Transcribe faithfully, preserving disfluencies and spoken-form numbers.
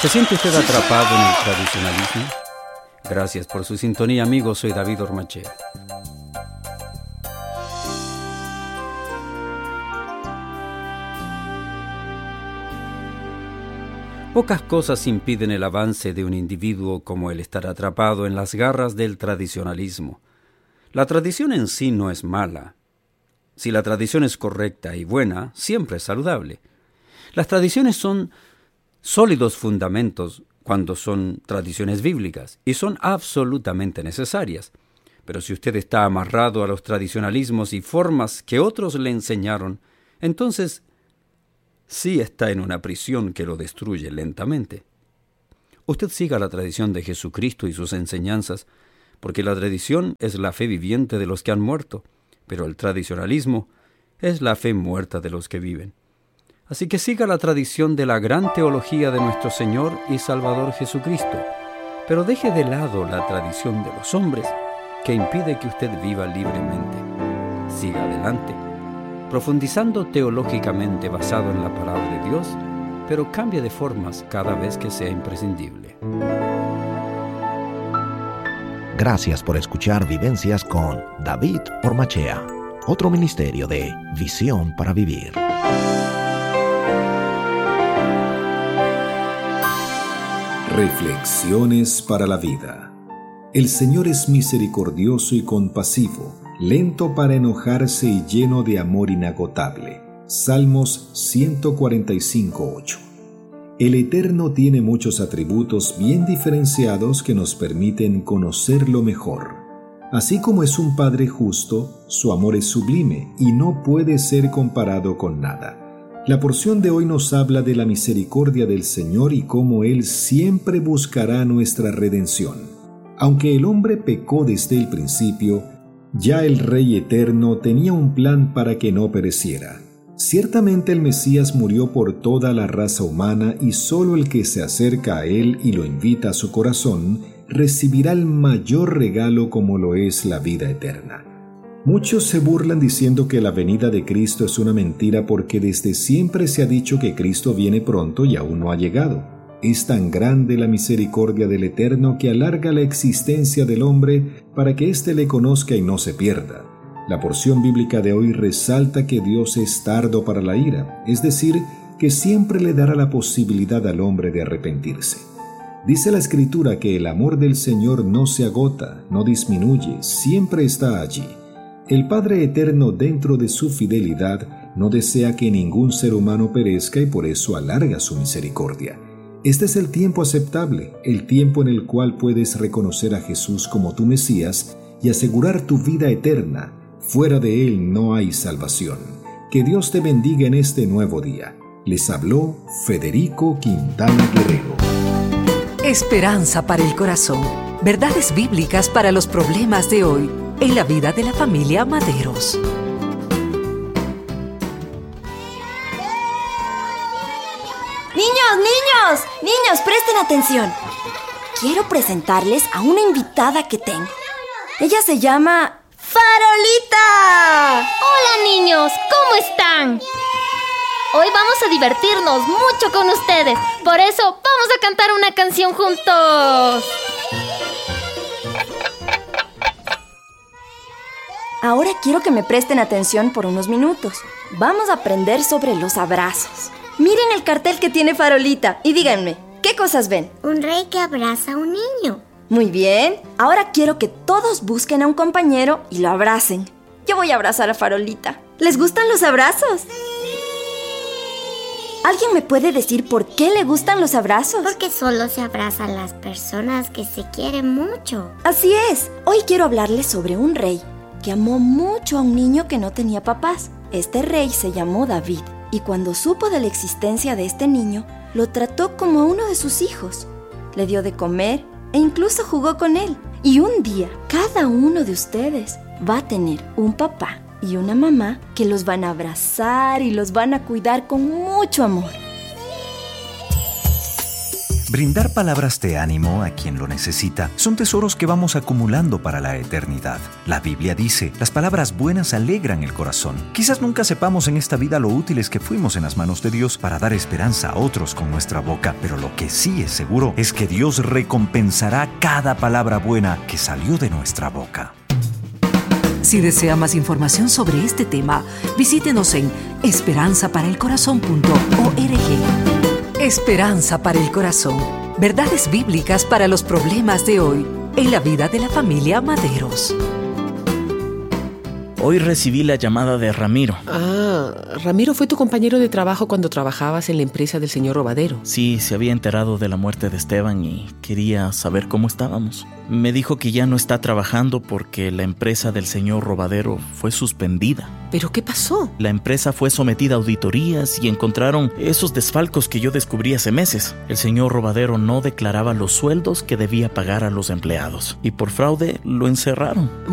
¿Se siente usted atrapado en el tradicionalismo? Gracias por su sintonía, amigos. Soy David Ormachea. Pocas cosas impiden el avance de un individuo como el estar atrapado en las garras del tradicionalismo. La tradición en sí no es mala. Si la tradición es correcta y buena, siempre es saludable. Las tradiciones son sólidos fundamentos cuando son tradiciones bíblicas y son absolutamente necesarias. Pero si usted está amarrado a los tradicionalismos y formas que otros le enseñaron, entonces sí está en una prisión que lo destruye lentamente. Usted siga la tradición de Jesucristo y sus enseñanzas, porque la tradición es la fe viviente de los que han muerto, pero el tradicionalismo es la fe muerta de los que viven. Así que siga la tradición de la gran teología de nuestro Señor y Salvador Jesucristo, pero deje de lado la tradición de los hombres que impide que usted viva libremente. Siga adelante, profundizando teológicamente basado en la palabra de Dios, pero cambie de formas cada vez que sea imprescindible. Gracias por escuchar Vivencias con David Ormachea, otro ministerio de Visión para Vivir. Reflexiones para la vida. El Señor es misericordioso y compasivo, lento para enojarse y lleno de amor inagotable. Salmos ciento cuarenta y cinco, ocho. El Eterno tiene muchos atributos bien diferenciados que nos permiten conocerlo mejor. Así como es un Padre justo, su amor es sublime y no puede ser comparado con nada. La porción de hoy nos habla de la misericordia del Señor y cómo Él siempre buscará nuestra redención. Aunque el hombre pecó desde el principio, ya el Rey Eterno tenía un plan para que no pereciera. Ciertamente el Mesías murió por toda la raza humana y solo el que se acerca a Él y lo invita a su corazón recibirá el mayor regalo como lo es la vida eterna. Muchos se burlan diciendo que la venida de Cristo es una mentira porque desde siempre se ha dicho que Cristo viene pronto y aún no ha llegado. Es tan grande la misericordia del Eterno que alarga la existencia del hombre para que éste le conozca y no se pierda. La porción bíblica de hoy resalta que Dios es tardo para la ira, es decir, que siempre le dará la posibilidad al hombre de arrepentirse. Dice la Escritura que el amor del Señor no se agota, no disminuye, siempre está allí. El Padre Eterno, dentro de su fidelidad, no desea que ningún ser humano perezca y por eso alarga su misericordia. Este es el tiempo aceptable, el tiempo en el cual puedes reconocer a Jesús como tu Mesías y asegurar tu vida eterna. Fuera de Él no hay salvación. Que Dios te bendiga en este nuevo día. Les habló Federico Quintana Guerrero. Esperanza para el corazón. Verdades bíblicas para los problemas de hoy en la vida de la familia Maderos. ¡Niños, niños! ¡Niños, presten atención! Quiero presentarles a una invitada que tengo. Ella se llama ¡Farolita! Hola, niños, ¿cómo están? Hoy vamos a divertirnos mucho con ustedes. Por eso vamos a cantar una canción juntos. Ahora quiero que me presten atención por unos minutos. Vamos a aprender sobre los abrazos. Miren el cartel que tiene Farolita y díganme, ¿qué cosas ven? Un rey que abraza a un niño. Muy bien. Ahora quiero que todos busquen a un compañero y lo abracen. Yo voy a abrazar a Farolita. ¿Les gustan los abrazos? ¿Alguien me puede decir por qué le gustan los abrazos? Porque solo se abrazan a las personas que se quieren mucho. Así es. Hoy quiero hablarles sobre un rey que amó mucho a un niño que no tenía papás. Este rey se llamó David, y cuando supo de la existencia de este niño, lo trató como a uno de sus hijos. Le dio de comer e incluso jugó con él. Y un día, cada uno de ustedes va a tener un papá y una mamá que los van a abrazar y los van a cuidar con mucho amor. Brindar palabras de ánimo a quien lo necesita son tesoros que vamos acumulando para la eternidad. La Biblia dice, las palabras buenas alegran el corazón. Quizás nunca sepamos en esta vida lo útiles que fuimos en las manos de Dios para dar esperanza a otros con nuestra boca, pero lo que sí es seguro es que Dios recompensará cada palabra buena que salió de nuestra boca. Si desea más información sobre este tema, visítenos en esperanza para el corazón punto org. Esperanza para el Corazón. Verdades bíblicas para los problemas de hoy en la vida de la familia Maderos. Hoy recibí la llamada de Ramiro. Ah, Ramiro fue tu compañero de trabajo cuando trabajabas en la empresa del señor Robadero. Sí, se había enterado de la muerte de Esteban y quería saber cómo estábamos. Me dijo que ya no está trabajando porque la empresa del señor Robadero fue suspendida. ¿Pero qué pasó? La empresa fue sometida a auditorías y encontraron esos desfalcos que yo descubrí hace meses. El señor Robadero no declaraba los sueldos que debía pagar a los empleados y por fraude lo encerraron.